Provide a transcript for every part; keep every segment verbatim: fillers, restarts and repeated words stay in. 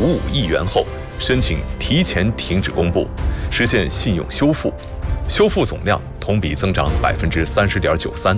五五亿元后，申请提前停止公布，实现信用修复，修复总量同比增长百分之三十点九三。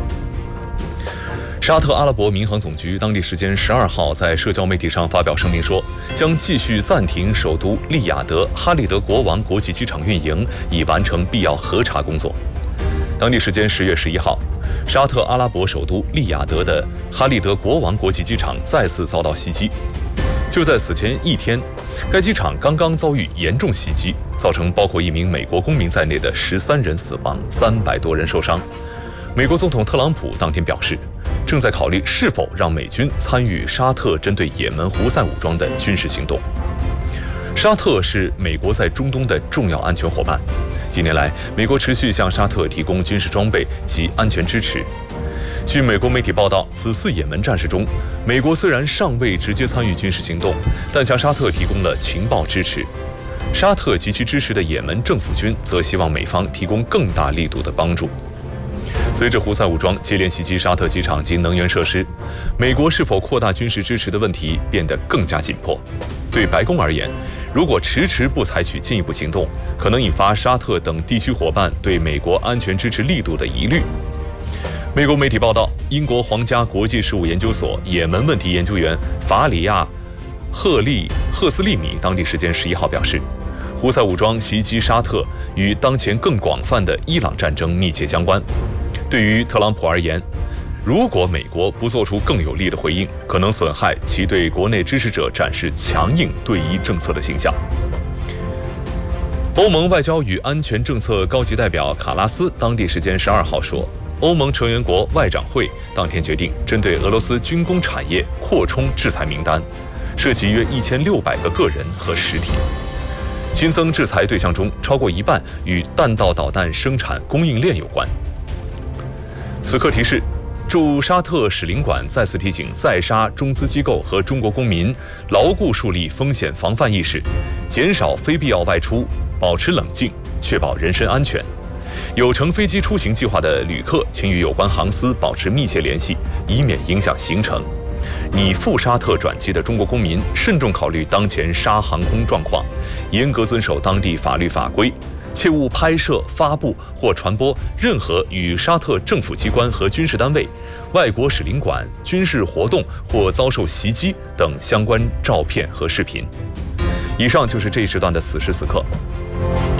沙特阿拉伯民航总局当地时间十二号在社交媒体上发表声明说，将继续暂停首都利雅得哈利德国王国际机场运营，以完成必要核查工作。当地时间十月十一号，沙特阿拉伯首都利雅得的哈利德国王国际机场再次遭到袭击。就在此前一天，该机场刚刚遭遇严重袭击，造成包括一名美国公民在内的十三人死亡，三百多人受伤。美国总统特朗普当天表示，正在考虑是否让美军参与沙特针对也门胡塞武装的军事行动。沙特是美国在中东的重要安全伙伴，近年来，美国持续向沙特提供军事装备及安全支持。据美国媒体报道，此次也门战事中，美国虽然尚未直接参与军事行动，但向沙特提供了情报支持。沙特及其支持的也门政府军则希望美方提供更大力度的帮助。随着胡塞武装接连袭击沙特机场及能源设施，美国是否扩大军事支持的问题变得更加紧迫。对白宫而言，如果迟迟不采取进一步行动，可能引发沙特等地区伙伴对美国安全支持力度的疑虑。美国媒体报道，英国皇家国际事务研究所也门问题研究员法里亚·赫利赫斯利米当地时间十一号表示，胡塞武装袭击沙特与当前更广泛的伊朗战争密切相关。对于特朗普而言，如果美国不做出更有力的回应，可能损害其对国内支持者展示强硬对伊政策的形象。欧盟外交与安全政策高级代表卡拉斯当地时间十二号说，欧盟成员国外长会当天决定针对俄罗斯军工产业扩充制裁名单，涉及约一千六百个个人和实体。新增制裁对象中，超过一半与弹道导弹生产供应链有关。此刻提示，驻沙特使领馆再次提醒在沙中资机构和中国公民牢固树立风险防范意识，减少非必要外出，保持冷静，确保人身安全。有乘飞机出行计划的旅客，请与有关航司保持密切联系，以免影响行程。拟赴沙特转机的中国公民，慎重考虑当前沙航空状况，严格遵守当地法律法规，切勿拍摄、发布或传播任何与沙特政府机关和军事单位、外国使领馆、军事活动或遭受袭击等相关照片和视频。以上就是这一时段的此时此刻。